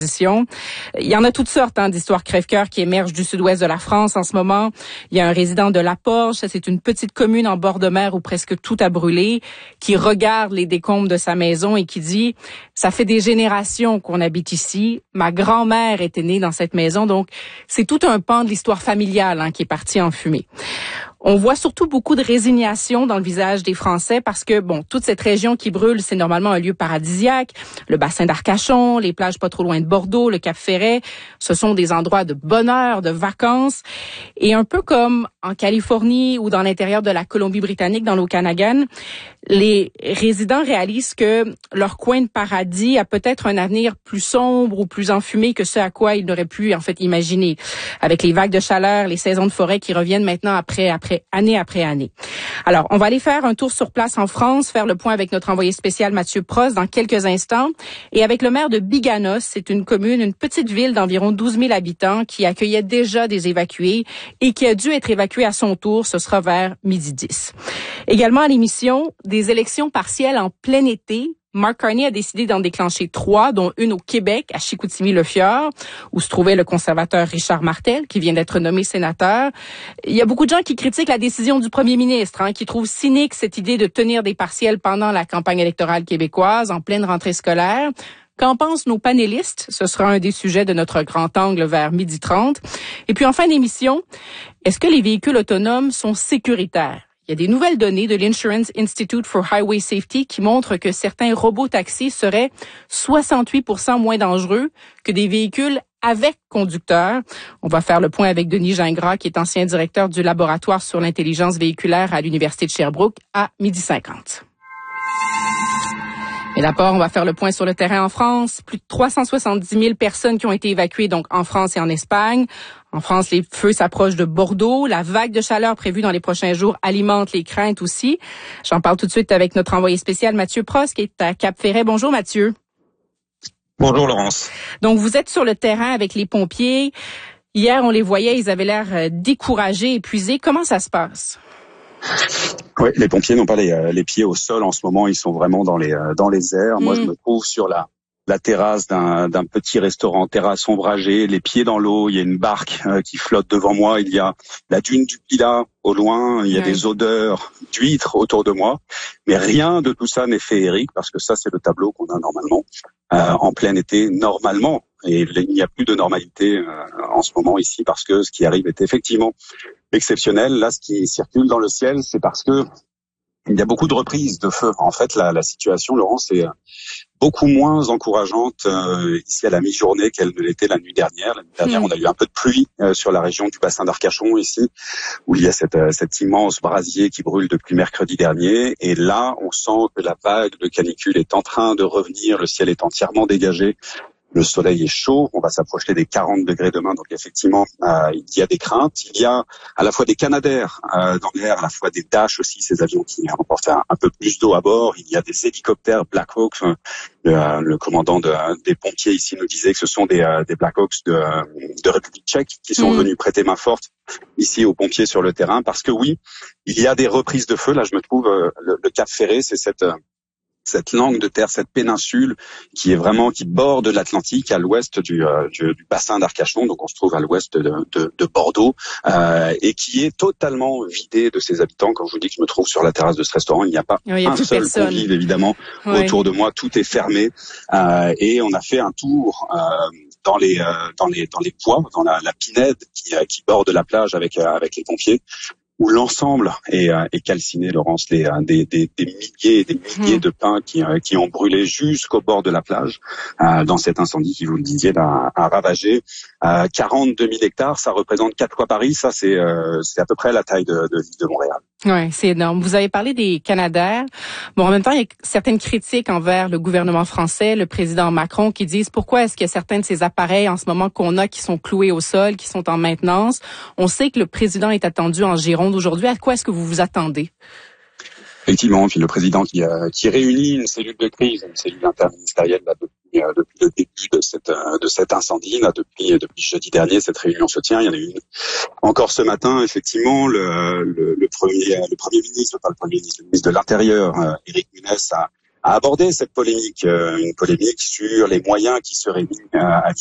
Il y en a toutes sortes d'histoires crève-cœur qui émergent du sud-ouest de la France en ce moment. Il y a un résident de La Porge, ça c'est une petite commune en bord de mer où presque tout a brûlé, qui regarde les décombres de sa maison et qui dit « Ça fait des générations qu'on habite ici. Ma grand-mère était née dans cette maison. » Donc, c'est tout un pan de l'histoire familiale qui est parti en fumée. On voit surtout beaucoup de résignation dans le visage des Français parce que, toute cette région qui brûle, c'est normalement un lieu paradisiaque. Le bassin d'Arcachon, les plages pas trop loin de Bordeaux, le Cap-Ferret, ce sont des endroits de bonheur, de vacances. Et un peu comme en Californie ou dans l'intérieur de la Colombie-Britannique, dans l'Okanagan, les résidents réalisent que leur coin de paradis a peut-être un avenir plus sombre ou plus enfumé que ce à quoi ils n'auraient pu imaginer. Avec les vagues de chaleur, les saisons de forêt qui reviennent maintenant année après année. Alors, on va aller faire un tour sur place en France, faire le point avec notre envoyé spécial Mathieu Prost dans quelques instants. Et avec le maire de Biganos, c'est une petite ville d'environ 12 000 habitants qui accueillait déjà des évacués et qui a dû être évacué à son tour. Ce sera vers 12h10. Également à l'émission, des élections partielles en plein été. Mark Carney a décidé d'en déclencher 3, dont une au Québec, à Chicoutimi-Le-Fjord, où se trouvait le conservateur Richard Martel, qui vient d'être nommé sénateur. Il y a beaucoup de gens qui critiquent la décision du premier ministre, qui trouvent cynique cette idée de tenir des partiels pendant la campagne électorale québécoise, en pleine rentrée scolaire. Qu'en pensent nos panélistes? Ce sera un des sujets de notre grand angle vers 12h30. Et puis en fin d'émission, est-ce que les véhicules autonomes sont sécuritaires? Il y a des nouvelles données de l'Insurance Institute for Highway Safety qui montrent que certains robots-taxis seraient 68% moins dangereux que des véhicules avec conducteur. On va faire le point avec Denis Gingras, qui est ancien directeur du laboratoire sur l'intelligence véhiculaire à l'Université de Sherbrooke à 12h50. Et d'abord, on va faire le point sur le terrain en France. Plus de 370 000 personnes qui ont été évacuées donc en France et en Espagne. En France, les feux s'approchent de Bordeaux. La vague de chaleur prévue dans les prochains jours alimente les craintes aussi. J'en parle tout de suite avec notre envoyé spécial Mathieu Prost, qui est à Cap-Ferret. Bonjour Mathieu. Bonjour Laurence. Donc vous êtes sur le terrain avec les pompiers. Hier, on les voyait, ils avaient l'air découragés, épuisés. Comment ça se passe? Oui, les pompiers n'ont pas les pieds au sol en ce moment, ils sont vraiment dans les airs. Moi, je me trouve sur la terrasse d'un petit restaurant, terrasse ombragée, les pieds dans l'eau, il y a une barque qui flotte devant moi, il y a la dune du Pilat au loin, il y a des odeurs d'huîtres autour de moi, mais rien de tout ça n'est féerique parce que ça, c'est le tableau qu'on a normalement en plein été, normalement. Et il n'y a plus de normalité en ce moment ici parce que ce qui arrive est effectivement exceptionnel. Là, ce qui circule dans le ciel, c'est parce que il y a beaucoup de reprises de feu. En fait, la situation, Laurence, est beaucoup moins encourageante ici à la mi-journée qu'elle ne l'était la nuit dernière. La nuit dernière, on a eu un peu de pluie sur la région du bassin d'Arcachon ici, où il y a cet immense brasier qui brûle depuis mercredi dernier. Et là, on sent que la vague de canicule est en train de revenir. Le ciel est entièrement dégagé. Le soleil est chaud, on va s'approcher des 40 degrés demain, donc effectivement, il y a des craintes. Il y a à la fois des Canadair dans l'air, à la fois des Dash aussi, ces avions qui emportent un peu plus d'eau à bord. Il y a des hélicoptères Black Hawk. Le commandant des pompiers ici nous disait que ce sont des Black Hawks de République tchèque qui sont venus prêter main forte ici aux pompiers sur le terrain. Parce que oui, il y a des reprises de feu. Là, je me trouve, le Cap Ferret, c'est cette langue de terre, cette péninsule qui borde l'Atlantique à l'ouest du bassin d'Arcachon, donc on se trouve à l'ouest de Bordeaux, et qui est totalement vidée de ses habitants. Quand je vous dis que je me trouve sur la terrasse de ce restaurant, il n'y a pas un seul convive évidemment autour de moi, tout est fermé, et on a fait un tour dans les bois, dans la pinède qui borde la plage avec les pompiers, où l'ensemble est calciné, Laurence, des milliers et des milliers de pins qui ont brûlé jusqu'au bord de la plage dans cet incendie qui, vous le disiez, a ravagé 42 000 hectares. Ça représente 4 fois Paris. Ça, c'est à peu près la taille de l'île de Montréal. Oui, c'est énorme. Vous avez parlé des Canadair. Bon, en même temps, il y a certaines critiques envers le gouvernement français, le président Macron, qui disent pourquoi est-ce qu'il y a certains de ces appareils en ce moment qu'on a qui sont cloués au sol, qui sont en maintenance. On sait que le président est attendu en Gironde aujourd'hui. À quoi est-ce que vous vous attendez? Effectivement, puis le président qui réunit une cellule de crise, une cellule interministérielle là, depuis le début de cet incendie, là, depuis jeudi dernier, cette réunion se tient. Il y en a eu une encore ce matin, effectivement. Le premier ministre, pas le premier ministre, le ministre de l'Intérieur, Éric Munès, aborder cette polémique, une polémique sur les moyens qui seraient mis à